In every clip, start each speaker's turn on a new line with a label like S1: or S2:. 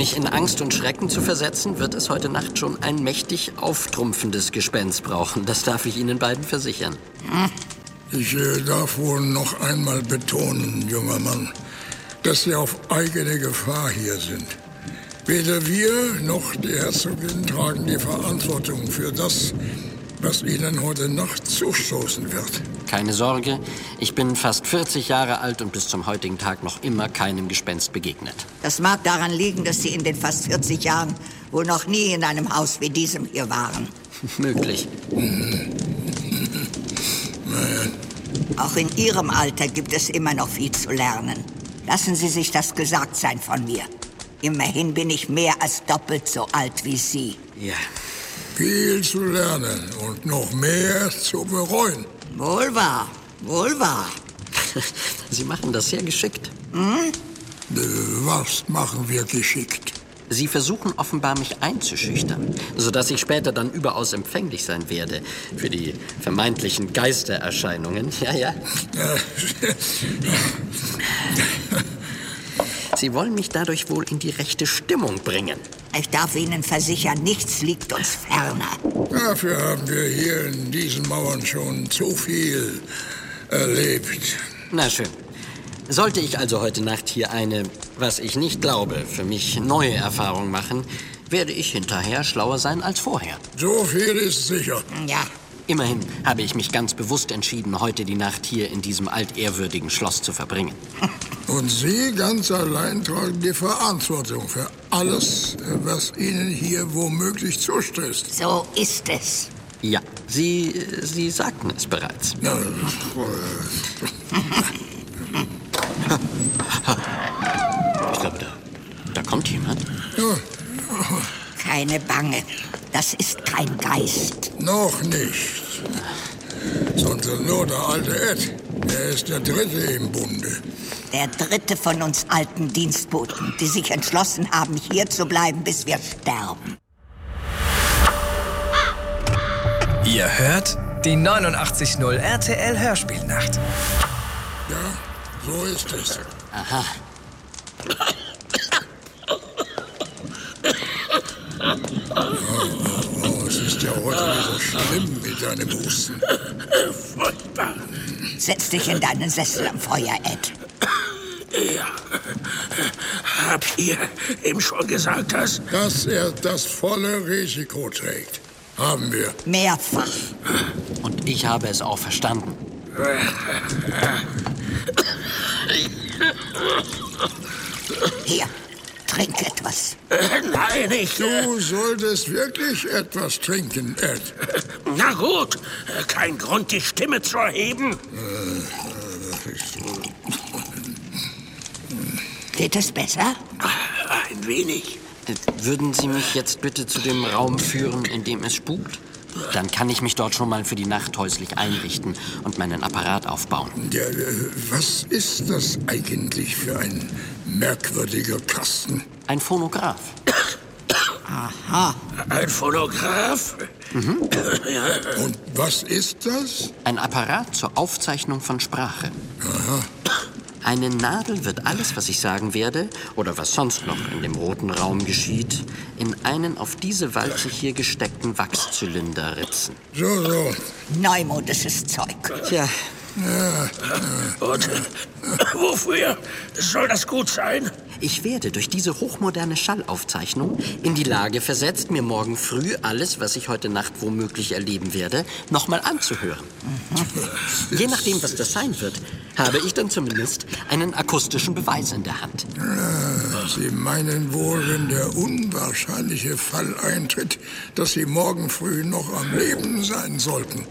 S1: mich in Angst und Schrecken zu versetzen, wird es heute Nacht schon ein mächtig auftrumpfendes Gespenst brauchen. Das darf ich Ihnen beiden versichern.
S2: Ich darf wohl noch einmal betonen, junger Mann, dass Sie auf eigene Gefahr hier sind. Weder wir noch die Herzogin tragen die Verantwortung für das, was Ihnen heute Nacht zustoßen wird.
S1: Keine Sorge, ich bin fast 40 Jahre alt und bis zum heutigen Tag noch immer keinem Gespenst begegnet.
S3: Das mag daran liegen, dass Sie in den fast 40 Jahren wohl noch nie in einem Haus wie diesem hier waren.
S1: Möglich.
S3: Auch in Ihrem Alter gibt es immer noch viel zu lernen. Lassen Sie sich das gesagt sein von mir. Immerhin bin ich mehr als doppelt so alt wie Sie.
S1: Ja.
S2: Viel zu lernen und noch mehr zu bereuen.
S3: Wohl wahr, wohl wahr.
S1: Sie machen das sehr geschickt.
S2: Was machen wir geschickt?
S1: Sie versuchen offenbar, mich einzuschüchtern, sodass ich später dann überaus empfänglich sein werde für die vermeintlichen Geistererscheinungen. Ja. Sie wollen mich dadurch wohl in die rechte Stimmung bringen.
S3: Ich darf Ihnen versichern, nichts liegt uns ferner.
S2: Dafür haben wir hier in diesen Mauern schon zu viel erlebt.
S1: Na schön. Sollte ich also heute Nacht hier eine, was ich nicht glaube, für mich neue Erfahrung machen, werde ich hinterher schlauer sein als vorher.
S2: So viel ist sicher.
S3: Ja.
S1: Immerhin habe ich mich ganz bewusst entschieden, heute die Nacht hier in diesem altehrwürdigen Schloss zu verbringen.
S2: Und Sie ganz allein tragen die Verantwortung für alles, was Ihnen hier womöglich zustößt.
S3: So ist es.
S1: Ja, Sie sagten es bereits.
S2: Ja,
S1: Ich glaube, da kommt jemand.
S3: Keine Bange. Das ist kein Geist.
S2: noch nicht. Sondern nur der alte Ed. Er ist der Dritte im Bunde.
S3: Der dritte von uns alten Dienstboten, die sich entschlossen haben, hier zu bleiben, bis wir sterben.
S4: Ihr hört die 89.0 RTL Hörspielnacht.
S2: Ja, so ist es.
S1: Aha.
S2: Oh, es ist ja heute nicht so schlimm mit deinem Husten.
S5: Furchtbar.
S3: Setz dich in deinen Sessel am Feuer, Ed.
S5: Ja. Hab ihr ihm schon gesagt, dass...
S2: Dass er das volle Risiko trägt, haben wir.
S3: Mehrfach.
S1: Und ich habe es auch verstanden.
S3: Hier, trink etwas.
S5: Nein, ich...
S2: Du solltest wirklich etwas trinken, Ed.
S5: Na gut, kein Grund, die Stimme zu erheben.
S3: Geht es besser?
S5: Ein wenig.
S1: Würden Sie mich jetzt bitte zu dem Raum führen, in dem es spukt? Dann kann ich mich dort schon mal für die Nacht häuslich einrichten und meinen Apparat aufbauen.
S2: Ja, was ist das eigentlich für ein merkwürdiger Kasten?
S1: Ein Phonograph.
S3: Aha.
S5: Ein Phonograph? Ja.
S2: Und was ist das?
S1: Ein Apparat zur Aufzeichnung von Sprache.
S2: Aha.
S1: Eine Nadel wird alles, was ich sagen werde, oder was sonst noch in dem roten Raum geschieht, in einen auf diese Walze hier gesteckten Wachszylinder ritzen.
S2: So.
S3: Neumodisches Zeug.
S1: Tja,
S5: Und wofür soll das gut sein?
S1: ich werde durch diese hochmoderne Schallaufzeichnung in die Lage versetzt, mir morgen früh alles, was ich heute Nacht womöglich erleben werde, nochmal anzuhören. Je nachdem, was das sein wird, habe ich dann zumindest einen akustischen Beweis in der Hand.
S2: Sie meinen wohl, wenn der unwahrscheinliche Fall eintritt, dass Sie morgen früh noch am Leben sein sollten.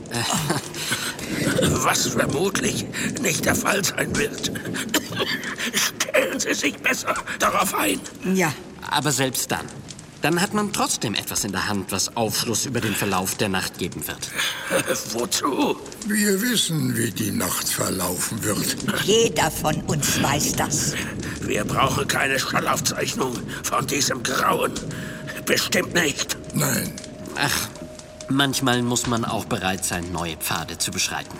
S5: Was vermutlich nicht der Fall sein wird. Stellen Sie sich besser darauf ein.
S3: Ja.
S1: Aber selbst dann. Dann hat man trotzdem etwas in der Hand, was Aufschluss über den Verlauf der Nacht geben wird.
S5: Wozu?
S2: Wir wissen, wie die Nacht verlaufen wird.
S3: Jeder von uns weiß das.
S5: Wir brauchen keine Schallaufzeichnung von diesem Grauen. Bestimmt nicht.
S2: Nein,
S1: Ach, manchmal muss man auch bereit sein, neue Pfade zu beschreiten.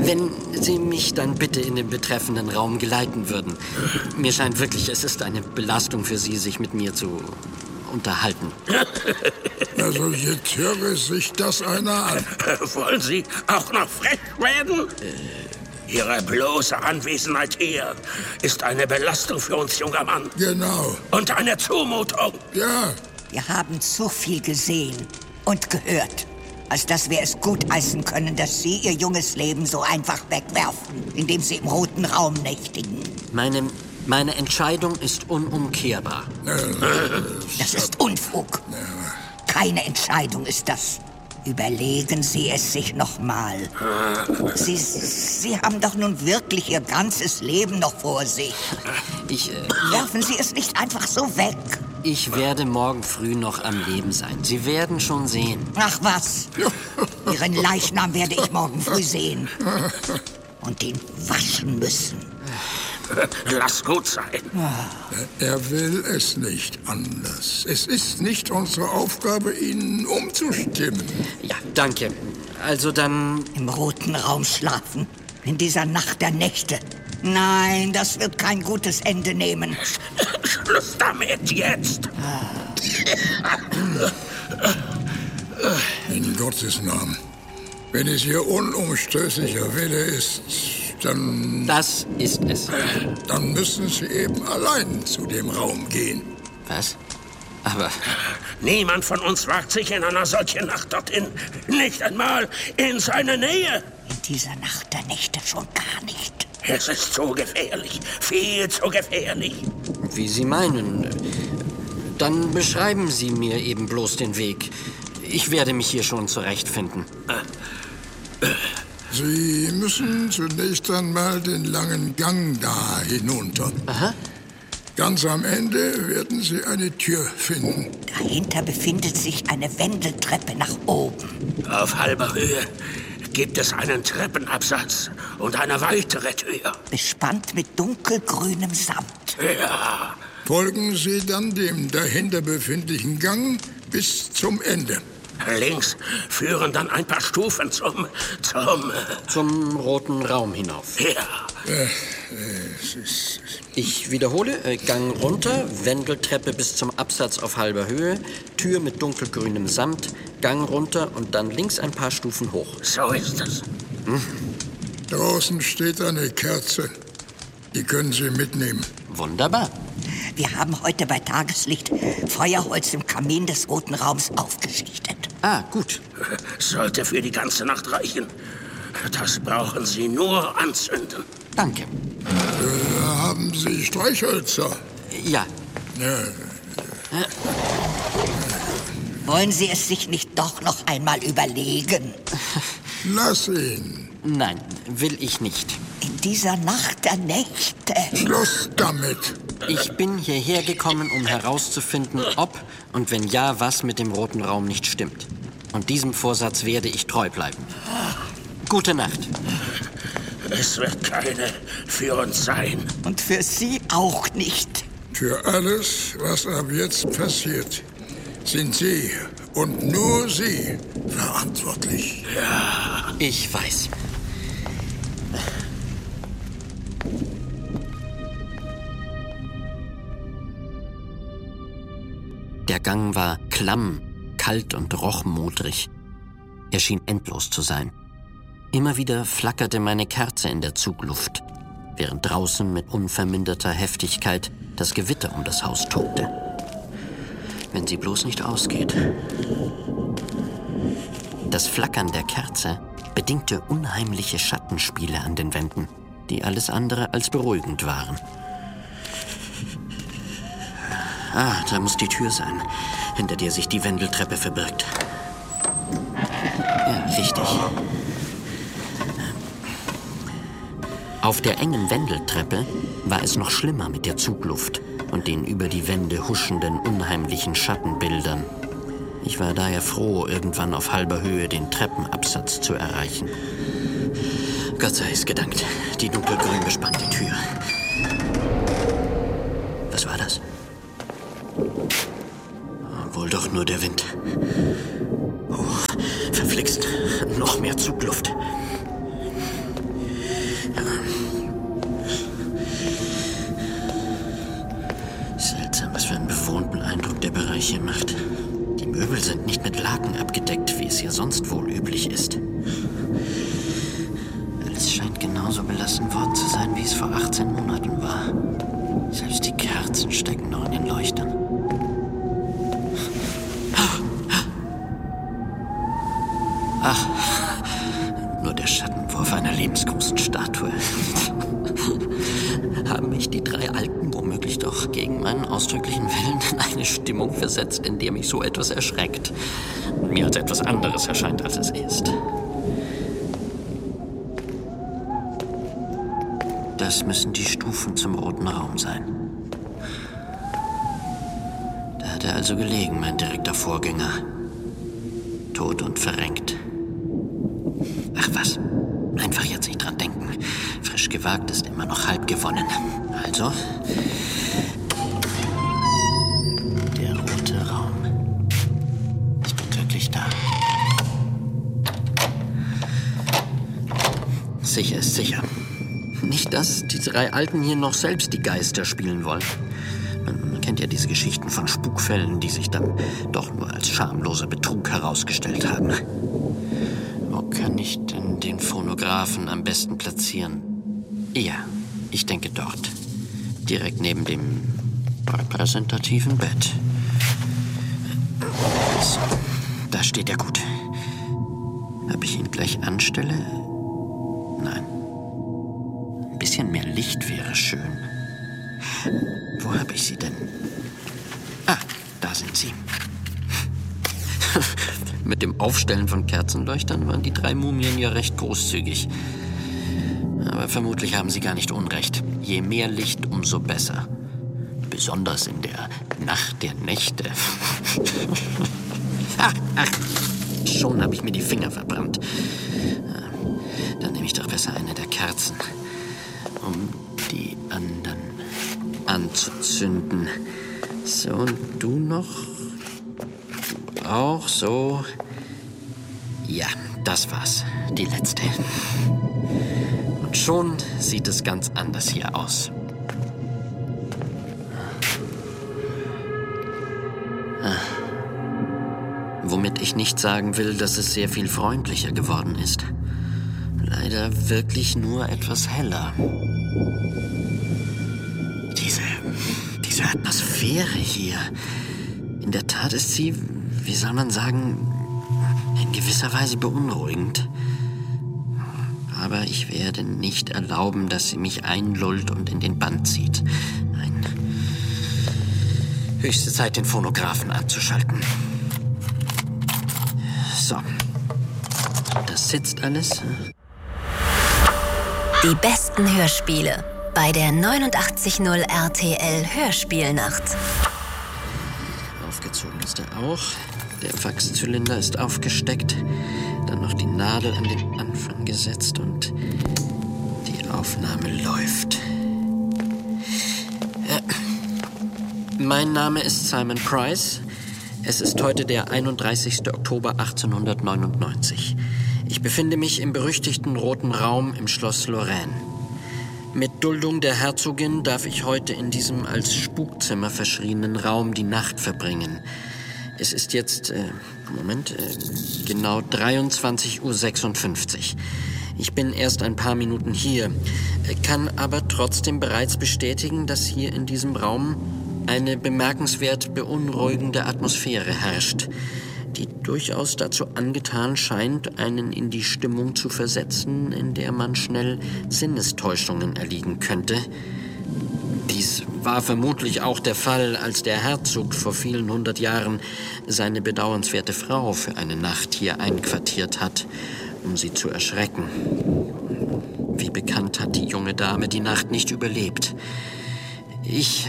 S1: Wenn Sie mich dann bitte in den betreffenden Raum geleiten würden. Mir scheint wirklich, es ist eine Belastung für Sie, sich mit mir zu unterhalten.
S2: Also jetzt höre sich das einer an.
S5: Wollen Sie auch noch frech werden? Ihre bloße Anwesenheit hier ist eine Belastung für uns, junger Mann.
S2: Genau.
S5: Und eine Zumutung.
S2: Ja,
S3: Wir haben zu viel gesehen und gehört, als dass wir es gutheißen können, dass Sie Ihr junges Leben so einfach wegwerfen, indem Sie im roten Raum nächtigen.
S1: Meine Entscheidung ist unumkehrbar.
S3: Das ist Unfug. Keine Entscheidung ist das. Überlegen Sie es sich noch mal. Sie haben doch nun wirklich Ihr ganzes Leben noch vor sich. Werfen Sie es nicht einfach so weg.
S1: Ich werde morgen früh noch am Leben sein. Sie werden schon sehen.
S3: Ach was. Ihren Leichnam werde ich morgen früh sehen. Und den waschen müssen.
S5: Lass gut sein.
S2: er will es nicht anders. Es ist nicht unsere Aufgabe, ihn umzustimmen.
S1: Ja, danke. Also dann...
S3: Im roten Raum schlafen. In dieser Nacht der Nächte. Nein, das wird kein gutes Ende nehmen.
S5: Schluss damit jetzt.
S2: In Gottes Namen. Wenn es Ihr unumstößlicher Wille ist, dann...
S1: Das ist es.
S2: Dann müssen Sie eben allein zu dem Raum gehen.
S1: Was? Aber...
S5: Niemand von uns wagt sich in einer solchen Nacht dorthin. Nicht einmal in seine Nähe.
S3: In dieser Nacht der Nächte schon gar nicht.
S5: Es ist zu gefährlich. Viel zu gefährlich.
S1: Wie Sie meinen. Dann beschreiben Sie mir eben bloß den Weg. Ich werde mich hier schon zurechtfinden.
S2: Sie müssen zunächst einmal den langen Gang da hinunter.
S1: Aha.
S2: Ganz am Ende werden Sie eine Tür finden.
S3: Dahinter befindet sich eine Wendeltreppe nach oben.
S5: Auf halber Höhe gibt es einen Treppenabsatz und eine weitere Tür.
S3: Bespannt mit dunkelgrünem Samt.
S5: Ja.
S2: Folgen Sie dann dem dahinter befindlichen Gang bis zum Ende.
S5: Links führen dann ein paar Stufen zum
S1: Roten Raum hinauf.
S5: Ja.
S1: Ich wiederhole, Gang runter, Wendeltreppe bis zum Absatz auf halber Höhe, Tür mit dunkelgrünem Samt, Gang runter und dann links ein paar Stufen hoch.
S5: So ist es.
S2: Draußen steht eine Kerze. Die können Sie mitnehmen.
S1: Wunderbar.
S3: Wir haben heute bei Tageslicht Feuerholz im Kamin des Roten Raums aufgeschichtet.
S1: Ah, gut.
S5: Sollte für die ganze Nacht reichen. Das brauchen Sie nur anzünden.
S1: Danke.
S2: Haben Sie Streichhölzer?
S1: Ja.
S3: Wollen Sie es sich nicht doch noch einmal überlegen?
S2: Lass ihn.
S1: Nein, will ich nicht.
S3: In dieser Nacht der Nächte.
S2: Schluss damit.
S1: Ich bin hierher gekommen, um herauszufinden, ob und wenn ja, was mit dem Roten Raum nicht stimmt. Und diesem Vorsatz werde ich treu bleiben. Gute Nacht.
S5: Es wird keine für uns sein.
S3: Und für Sie auch nicht.
S2: Für alles, was ab jetzt passiert, sind Sie und nur Sie verantwortlich.
S5: Ja.
S1: Ich weiß. Der Gang war klamm, kalt und roch modrig. Er schien endlos zu sein. Immer wieder flackerte meine Kerze in der Zugluft, während draußen mit unverminderter Heftigkeit das Gewitter um das Haus tobte. Wenn sie bloß nicht ausgeht. Das Flackern der Kerze bedingte unheimliche Schattenspiele an den Wänden, die alles andere als beruhigend waren. Ah, da muss die Tür sein, hinter der sich die Wendeltreppe verbirgt. Ja, richtig. Auf der engen Wendeltreppe war es noch schlimmer mit der Zugluft und den über die Wände huschenden, unheimlichen Schattenbildern. Ich war daher froh, irgendwann auf halber Höhe den Treppenabsatz zu erreichen. Gott sei es gedankt, die dunkelgrün bespannte Tür. Was war das? Wohl doch nur der Wind. Oh, verflixt. Noch mehr Zugluft. Seltsam, was für einen bewohnten Eindruck der Bereich hier macht. Die Möbel sind nicht mit Laken abgedeckt, wie es hier sonst wohl üblich ist. Alles scheint genauso belassen worden zu sein, wie es vor 18 Monaten war. Selbst die Kerzen stecken noch in den Leuchtern. Ach, nur der Schattenwurf einer lebensgroßen Statue. Haben mich die 3 Alten womöglich doch gegen meinen ausdrücklichen Willen in eine Stimmung versetzt, in der mich so etwas erschreckt und mir als etwas anderes erscheint, als es ist. Das müssen die Stufen zum Roten Raum sein. Da hat er also gelegen, mein direkter Vorgänger. Tot und verrenkt. Ach was, einfach jetzt nicht dran denken. Frisch gewagt ist immer noch halb gewonnen. Also, der Rote Raum. Ich bin wirklich da. Sicher ist sicher. Nicht, dass die 3 Alten hier noch selbst die Geister spielen wollen. Man kennt ja diese Geschichten von Spukfällen, die sich dann doch nur als schamloser Betrug herausgestellt haben. Wo kann ich denn den Phonographen am besten platzieren? Ja, ich denke dort. Direkt neben dem repräsentativen Bett. So, da steht er gut. Ob ich ihn gleich anstelle? Nein. Ein bisschen mehr Licht wäre schön. Wo habe ich sie denn? Ah, da sind sie. Mit dem Aufstellen von Kerzenleuchtern waren die 3 Mumien ja recht großzügig. Aber vermutlich haben sie gar nicht unrecht. Je mehr Licht, umso besser. Besonders in der Nacht der Nächte. Ach, schon habe ich mir die Finger verbrannt. Dann nehme ich doch besser eine der Kerzen, um die anderen anzuzünden. So, und du noch? Du auch, so. Ja, das war's. Die letzte. Und schon sieht es ganz anders hier aus. Womit ich nicht sagen will, dass es sehr viel freundlicher geworden ist. Leider wirklich nur etwas heller. Diese Atmosphäre hier. In der Tat ist sie, wie soll man sagen, in gewisser Weise beunruhigend. Aber ich werde nicht erlauben, dass sie mich einlullt und in den Bann zieht. Nein. Höchste Zeit, den Phonographen anzuschalten. So. Das sitzt alles.
S6: Die besten Hörspiele bei der 89.0 RTL Hörspielnacht.
S1: Aufgezogen ist er auch. Der Wachszylinder ist aufgesteckt. Dann noch die Nadel an den Anfang gesetzt und die Aufnahme läuft. Mein Name ist Simon Price. Es ist heute der 31. Oktober 1899. Ich befinde mich im berüchtigten Roten Raum im Schloss Lorraine. Mit Duldung der Herzogin darf ich heute in diesem als Spukzimmer verschrienen Raum die Nacht verbringen. Es ist jetzt, genau 23:56 Uhr. Ich bin erst ein paar Minuten hier, kann aber trotzdem bereits bestätigen, dass hier in diesem Raum eine bemerkenswert beunruhigende Atmosphäre herrscht, die durchaus dazu angetan scheint, einen in die Stimmung zu versetzen, in der man schnell Sinnestäuschungen erliegen könnte. Dies war vermutlich auch der Fall, als der Herzog vor vielen 100 Jahren seine bedauernswerte Frau für eine Nacht hier einquartiert hat, um sie zu erschrecken. Wie bekannt hat die junge Dame die Nacht nicht überlebt. Ich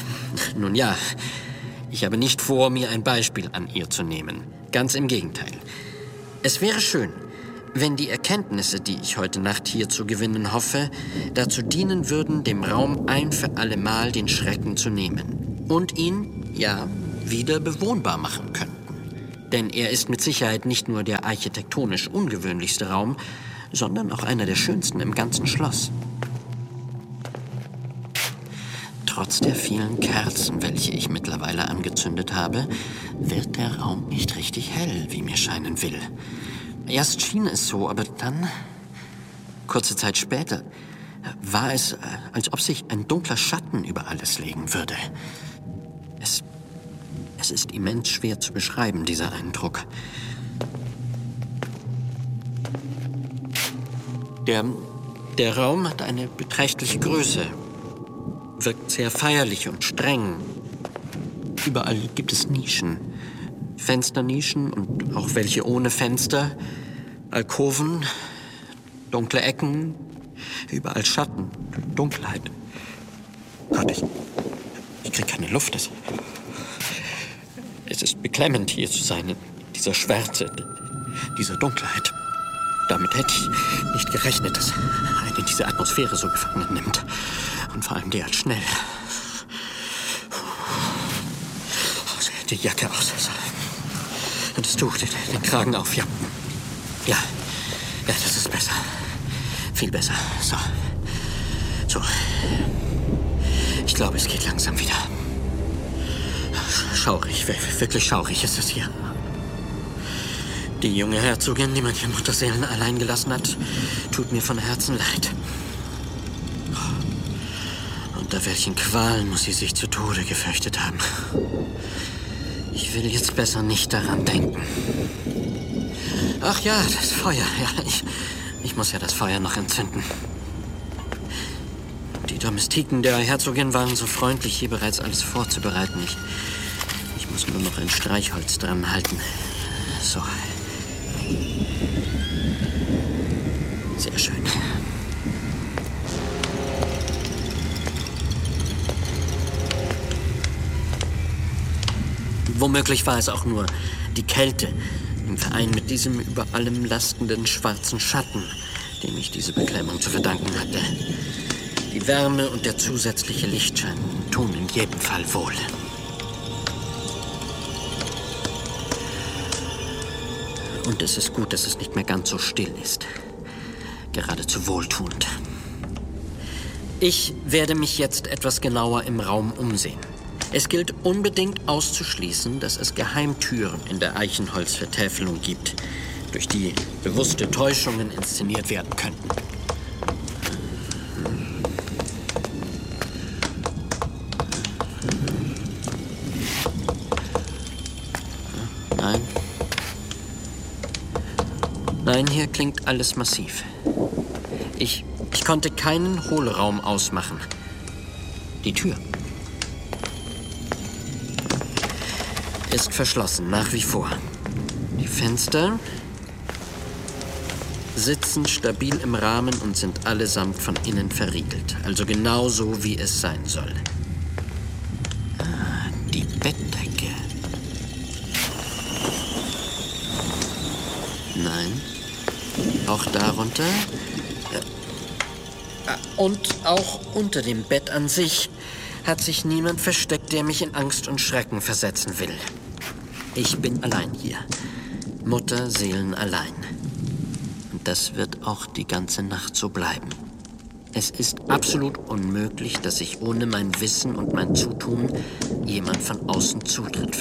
S1: habe nicht vor, mir ein Beispiel an ihr zu nehmen. Ganz im Gegenteil. Es wäre schön, wenn die Erkenntnisse, die ich heute Nacht hier zu gewinnen hoffe, dazu dienen würden, dem Raum ein für alle Mal den Schrecken zu nehmen und ihn, wieder bewohnbar machen könnten. Denn er ist mit Sicherheit nicht nur der architektonisch ungewöhnlichste Raum, sondern auch einer der schönsten im ganzen Schloss. Trotz der vielen Kerzen, welche ich mittlerweile angezündet habe, wird der Raum nicht richtig hell, wie mir scheinen will. Erst schien es so, aber dann, kurze Zeit später, war es, als ob sich ein dunkler Schatten über alles legen würde. Es ist immens schwer zu beschreiben, dieser Eindruck. Der Raum hat eine beträchtliche Größe, wirkt sehr feierlich und streng. Überall gibt es Nischen, Fensternischen und auch welche ohne Fenster, Alkoven, dunkle Ecken, überall Schatten, Dunkelheit. Gott, ich krieg keine Luft. Es ist beklemmend, hier zu sein, in dieser Schwärze, dieser Dunkelheit. Damit hätte ich nicht gerechnet, dass eine diese Atmosphäre so gefangen nimmt. Und vor allem derart schnell. Die Jacke aus. Und das Tuch, den Kragen auf, ja. Ja, das ist besser. Viel besser. So. Ich glaube, es geht langsam wieder. Schaurig, wirklich schaurig ist es hier. Die junge Herzogin, die meine Mutterseelen allein gelassen hat, tut mir von Herzen leid. Unter welchen Qualen muss sie sich zu Tode gefürchtet haben. Ich will jetzt besser nicht daran denken. Ach ja, das Feuer. Ja, ich muss ja das Feuer noch entzünden. Die Domestiken der Herzogin waren so freundlich, hier bereits alles vorzubereiten. Ich muss nur noch ein Streichholz dran halten. So. Sehr schön. Womöglich war es auch nur die Kälte im Verein mit diesem über allem lastenden schwarzen Schatten, dem ich diese Beklemmung zu verdanken hatte. Die Wärme und der zusätzliche Lichtschein tun in jedem Fall wohl. Und es ist gut, dass es nicht mehr ganz so still ist. Geradezu wohltuend. Ich werde mich jetzt etwas genauer im Raum umsehen. Es gilt unbedingt auszuschließen, dass es Geheimtüren in der Eichenholzvertäfelung gibt, durch die bewusste Täuschungen inszeniert werden könnten. Nein, hier klingt alles massiv. Ich konnte keinen Hohlraum ausmachen. Die Tür ist verschlossen, nach wie vor. Die Fenster sitzen stabil im Rahmen und sind allesamt von innen verriegelt. Also genau so, wie es sein soll. Die Bettdecke. Nein. Auch darunter. Und auch unter dem Bett an sich hat sich niemand versteckt, der mich in Angst und Schrecken versetzen will. Ich bin allein hier. Mutterseelen allein. Und das wird auch die ganze Nacht so bleiben. Es ist absolut unmöglich, dass sich ohne mein Wissen und mein Zutun jemand von außen Zutritt